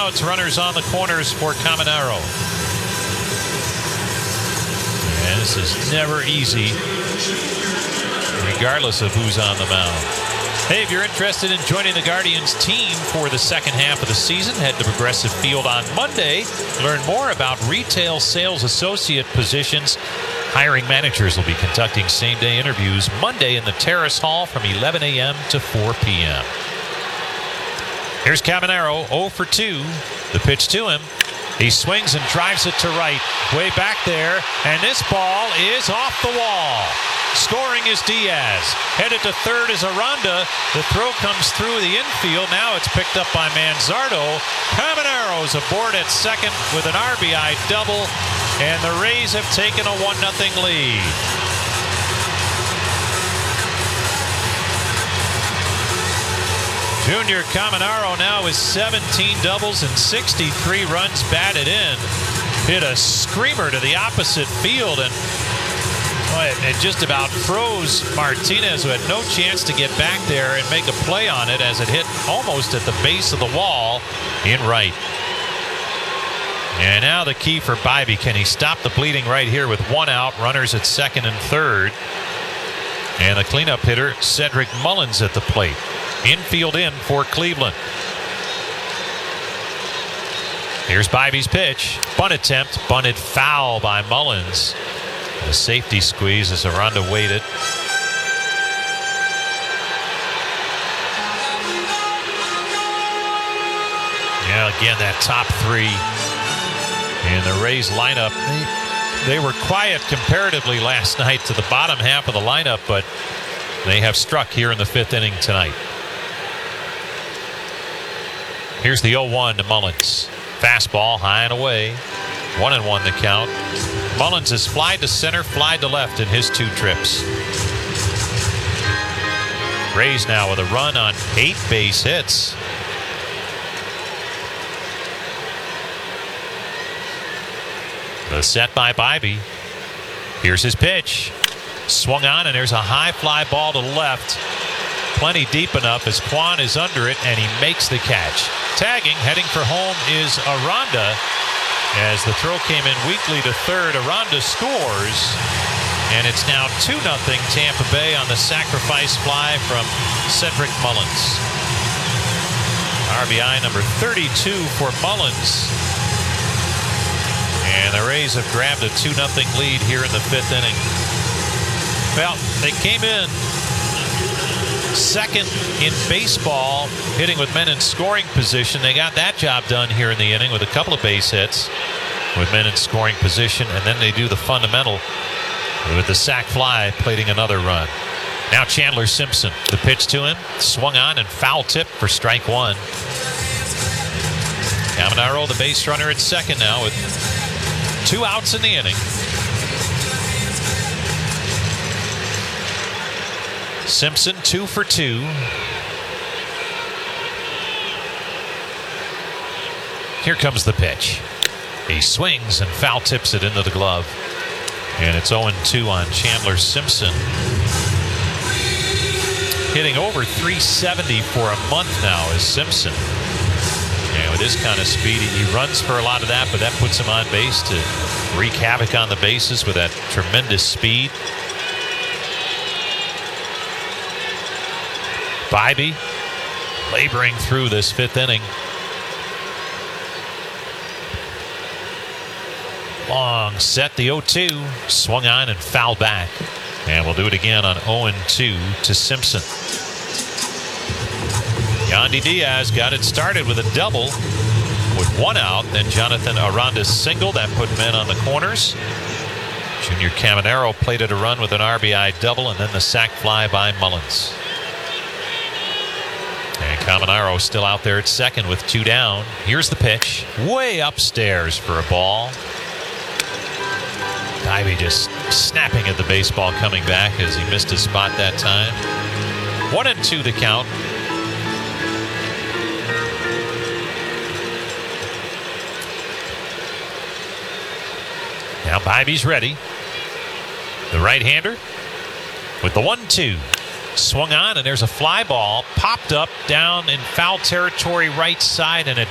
outs, runners on the corners for Caminero. And this is never easy, regardless of who's on the mound. Hey, if you're interested in joining the Guardians team for the second half of the season, head to Progressive Field on Monday. Learn more about retail sales associate positions. Hiring managers will be conducting same-day interviews Monday in the Terrace Hall from 11 a.m. to 4 p.m. Here's Caminero, 0 for 2. The pitch to him. He swings and drives it to right. Way back there, and this ball is off the wall. Scoring is Diaz. Headed to third is Aranda. The throw comes through the infield. Now it's picked up by Manzardo. Caminero's aboard at second with an RBI double, and the Rays have taken a 1-0 lead. Junior Caminero now is 17 doubles and 63 runs batted in. Hit a screamer to the opposite field, and it just about froze Martinez, who had no chance to get back there and make a play on it as it hit almost at the base of the wall in right. And now the key for Bibee. Can he stop the bleeding right here with one out, runners at second and third? And the cleanup hitter, Cedric Mullins, at the plate. Infield in for Cleveland. Here's Bibee's pitch. Bunt attempt, bunted foul by Mullins. The safety squeeze as Aranda waited. Yeah, again, that top three in the Rays lineup. They were quiet comparatively last night to the bottom half of the lineup, but they have struck here in the fifth inning tonight. Here's the 0-1 to Mullins. Fastball high and away. 1-1 the count. Mullins has flied to center, flied to left in his two trips. Rays now with a run on 8 base hits. The set by Bibee. Here's his pitch. Swung on, and there's a high fly ball to the left. Plenty deep enough as Kwan is under it, and he makes the catch. Tagging, heading for home is Aranda. As the throw came in weakly to third, Aranda scores. And it's now 2-0 Tampa Bay on the sacrifice fly from Cedric Mullins. RBI number 32 for Mullins. And the Rays have grabbed a 2-0 lead here in the fifth inning. Well, they came in second in baseball, hitting with men in scoring position. They got that job done here in the inning with a couple of base hits with men in scoring position, and then they do the fundamental with the sac fly, plating another run. Now Chandler Simpson, the pitch to him, swung on and foul tip for strike one. Caminero, the base runner, at second now with 2 outs in the inning. Simpson 2 for 2. Here comes the pitch. He swings and foul tips it into the glove. And it's 0-2 on Chandler Simpson. Hitting over 370 for a month now is Simpson. And with this kind of speed, he runs for a lot of that, but that puts him on base to wreak havoc on the bases with that tremendous speed. Bibee laboring through this fifth inning. Long set, the 0-2. Swung on and fouled back. And we'll do it again on 0-2 to Simpson. Yandy Diaz got it started with a double with 1 out. Then Jonathan Aranda singled. That put men on the corners. Junior Caminero plated a run with an RBI double, and then the sac fly by Mullins. And Caminero still out there at second with 2 down. Here's the pitch. Way upstairs for a ball. Bibee just snapping at the baseball coming back as he missed his spot that time. 1-2 the count. Now Bibee's ready. The right-hander with the 1-2. Swung on, and there's a fly ball popped up down in foul territory right side, and it